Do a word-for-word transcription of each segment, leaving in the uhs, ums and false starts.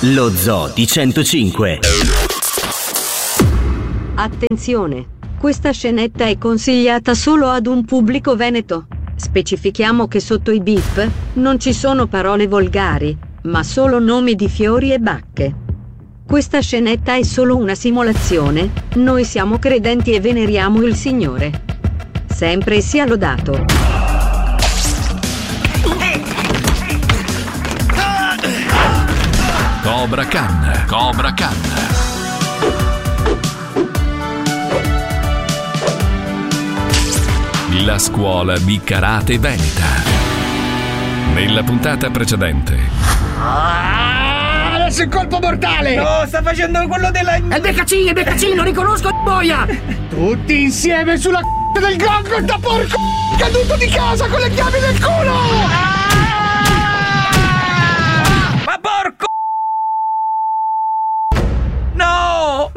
Lo Zoo di centocinque. Attenzione, questa scenetta è consigliata solo ad un pubblico veneto. Specifichiamo che sotto i beep non ci sono parole volgari, ma solo nomi di fiori e bacche. Questa scenetta è solo una simulazione, noi siamo credenti e veneriamo il Signore. Sempre sia lodato. Cobra Khan, Cobra Khan. La scuola di karate veneta. Nella puntata precedente. Ah, adesso il colpo mortale! No, sta facendo quello della... È il B K C, è il B K C, lo riconosco, boia! Tutti insieme sulla c***a del gong, da porco caduto di casa con le chiavi del culo! Ah! Ma porco! No!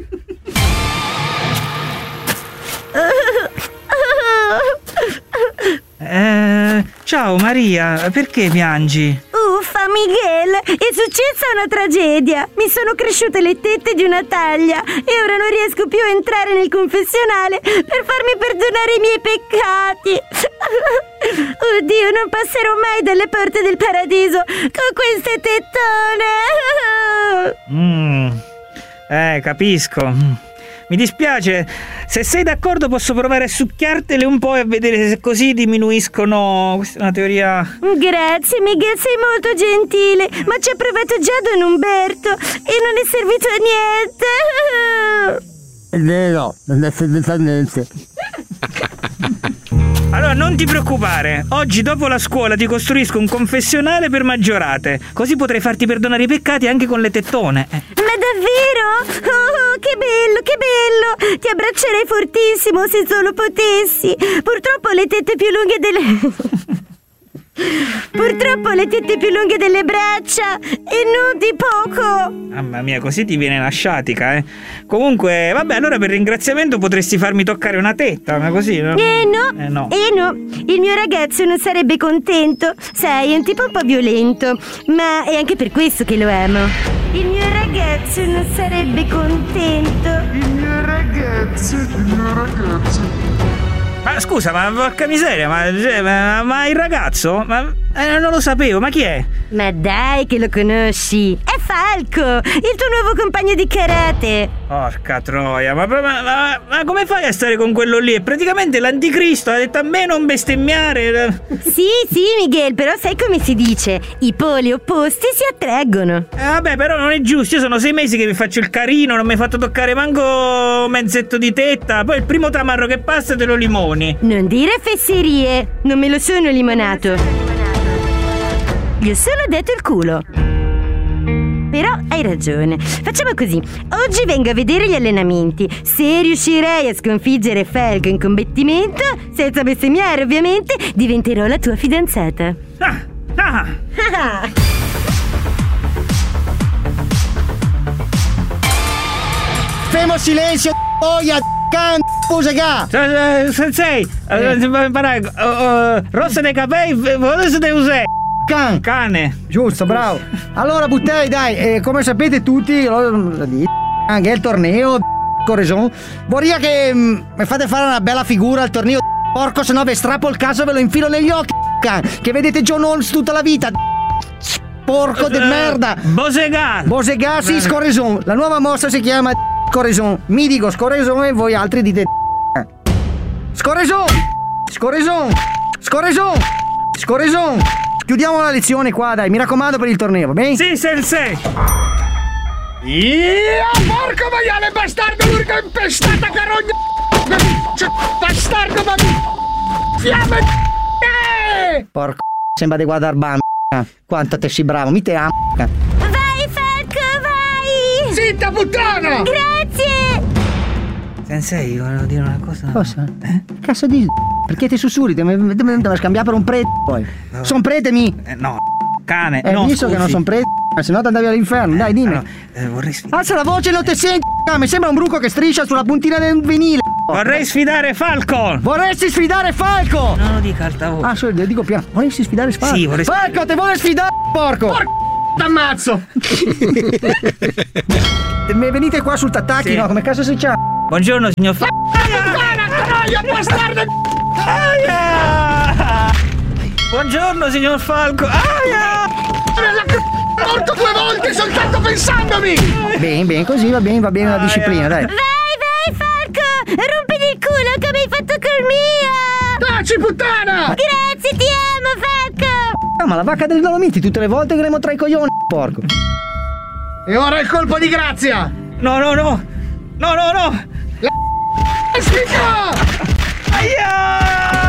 Eh, ciao Maria, perché piangi? Uffa, Miguel, è successa una tragedia. Mi sono cresciute le tette di una taglia e ora non riesco più a entrare nel confessionale per farmi perdonare i miei peccati. Oddio, non passerò mai dalle porte del paradiso con queste tettone. Mm, eh, capisco. Mi dispiace, se sei d'accordo posso provare a succhiartele un po' e a vedere se così diminuiscono. Questa è una teoria. Grazie Miguel, sei molto gentile, ma ci ha provato già Don Umberto e non è servito a niente. No, non è servito a niente. Allora non ti preoccupare, oggi dopo la scuola ti costruisco un confessionale per maggiorate, così potrai farti perdonare i peccati anche con le tettone. Ma davvero? Oh, che bello, che bello! Ti abbraccerei fortissimo se solo potessi. Purtroppo le tette più lunghe delle... Purtroppo le tette più lunghe delle braccia e non di poco. Mamma mia, così ti viene la sciatica, eh. Comunque, vabbè, allora per ringraziamento potresti farmi toccare una tetta, ma così, no? Eh no, eh no, eh no, il mio ragazzo non sarebbe contento. Sai, è un tipo un po' violento, ma è anche per questo che lo amo. Il mio ragazzo non sarebbe contento. Il mio ragazzo, il mio ragazzo. Ma scusa, ma porca miseria, ma, ma, ma il ragazzo? Ma eh, non lo sapevo, ma chi è? Ma dai che lo conosci, è Falco, il tuo nuovo compagno di karate. Porca troia, ma, ma, ma, ma come fai a stare con quello lì? È praticamente l'anticristo, ha detto a me non bestemmiare. Sì, sì Miguel, però sai come si dice, i poli opposti si attraggono. Eh vabbè, però non è giusto, io sono sei mesi che vi faccio il carino, non mi hai fatto toccare manco mezzetto di tetta, poi il primo tamarro che passa te lo limoni. Non dire fesserie, non me lo sono limonato. Gli ho solo detto il culo. Però hai ragione. Facciamo così. Oggi vengo a vedere gli allenamenti. Se riuscirei a sconfiggere Falco in combattimento, senza bestemmiare ovviamente, diventerò la tua fidanzata. Ah, ah. Fermo silenzio, boia, can, pusega. Sensei, rossa dei capelli, volesse te usare. Can. Cane. Giusto, bravo. Allora buttei, dai, eh, come sapete tutti, anche il torneo Coraison. Vorrei che mm, mi fate fare una bella figura al torneo porco, se no vi strappo il caso e ve lo infilo negli occhi, can, che vedete John Holmes tutta la vita. Porco di merda. Bosegar. Bosegar, sì, Coraison. La nuova mossa si chiama Coraison. Mi dico Coraison e voi altri dite Coraison. Coraison. Coraison. Coraison. Chiudiamo la lezione qua, dai, mi raccomando, per il torneo, va bene? Sì, sensei. Yeah, porco maiale, bastardo, l'unica impestata carogna. Bastardo, ma fiamme. Porco, sembra di guardare bambina. Quanto te sei bravo, mi te amo. Vai Falco, vai! Zitta puttana! Grazie! Sensei, volevo dire una cosa. Cosa? Eh? Cazzo di... Perché ti sussurri? Devi scambiare per un prete poi. No. Son prete mi? Eh, no, cane. Hai no, visto scusi. che non son prete? Se no ti andavi all'inferno, dai, dimmi. Allora, eh, vorrei sfidare. Alza la voce e non ti senti. Mi sembra un bruco che striscia sulla puntina del vinile. Vorrei sfidare Falco. Vorresti sfidare Falco? Non lo dica altavoce. Ah, solo, dico piano. Vorresti sfidare Falco? Sì, vorrei Falco, te vuole sfidare, porco! Por- t'ammazzo! Venite qua sul tattacchi, Sì. no? Come cazzo si chiama? Buongiorno, signor Falco. Puttana, troia, bastardo! Aia! Buongiorno, signor Falco. Aia! Morto due volte soltanto pensandomi! Bene, bene, così va bene, va bene la disciplina, dai. Vai, vai, Falco! Rompiti il culo come hai fatto col mio! Taci, puttana! Grazie, ti amo, Falco! No, ma la vacca dei Dolomiti tutte le volte che le tra i coglioni, porco. E ora il colpo di grazia! No, no, no! No, no, no! Schifo! Aia!